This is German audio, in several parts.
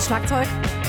das Schlagzeug.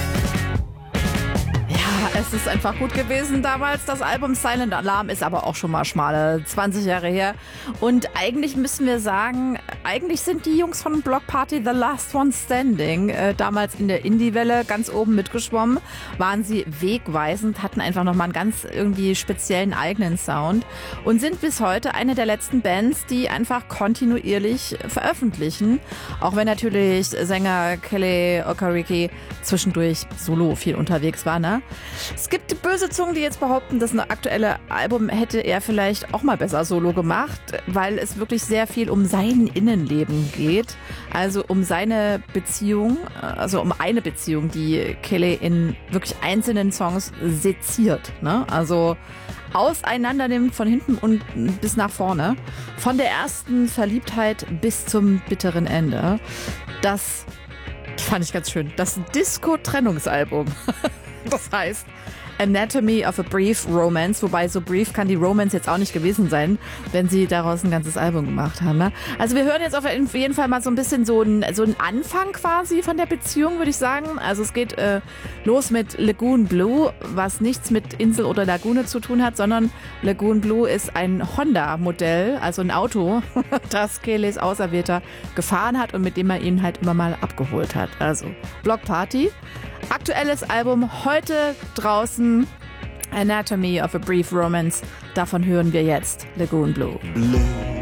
Ja, es ist einfach gut gewesen damals. Das Album Silent Alarm ist aber auch schon mal schmale 20 Jahre her. Und eigentlich müssen wir sagen, eigentlich sind die Jungs von Bloc Party The Last One Standing damals in der Indie-Welle ganz oben mitgeschwommen. Waren sie wegweisend, hatten einfach nochmal einen ganz irgendwie speziellen eigenen Sound und sind bis heute eine der letzten Bands, die einfach kontinuierlich veröffentlichen. Auch wenn natürlich Sänger Kelly Okereke zwischendurch solo viel unterwegs war, ne? Es gibt böse Zungen, die jetzt behaupten, das aktuelle Album hätte er vielleicht auch mal besser solo gemacht, weil es wirklich sehr viel um sein Innenleben geht. Also um seine Beziehung, also um eine Beziehung, die Kelly in wirklich einzelnen Songs seziert, ne? Also auseinandernimmt von hinten und bis nach vorne. Von der ersten Verliebtheit bis zum bitteren Ende. Das fand ich ganz schön. Das Disco-Trennungsalbum. Das heißt Anatomy of a Brief Romance, wobei so brief kann die Romance jetzt auch nicht gewesen sein, wenn sie daraus ein ganzes Album gemacht haben. Ne? Also wir hören jetzt auf jeden Fall mal so ein bisschen so einen Anfang quasi von der Beziehung, würde ich sagen. Also es geht los mit Lagoon Blue, was nichts mit Insel oder Lagune zu tun hat, sondern Lagoon Blue ist ein Honda-Modell, also ein Auto, das Kellys Auserwählter gefahren hat und mit dem er ihn halt immer mal abgeholt hat. Also Bloc Party. Aktuelles Album heute draußen, Anatomy of a Brief Romance. Davon hören wir jetzt Lagoon Blue.